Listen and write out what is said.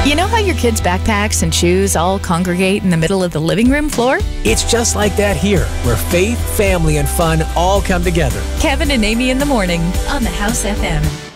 You know how your kids' backpacks and shoes all congregate in the middle of the living room floor? It's just like that here, where faith, family, and fun all come together. Kevin and Amy in the morning on the House FM.